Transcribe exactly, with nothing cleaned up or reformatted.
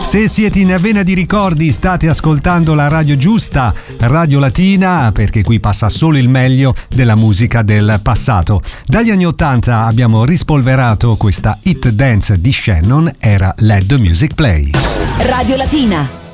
Se siete in vena di ricordi, state ascoltando la radio giusta, Radio Latina, perché qui passa solo il meglio della musica del passato. Dagli anni ottanta abbiamo rispolverato questa hit dance di Shannon, era Let the Music Play. Radio Latina.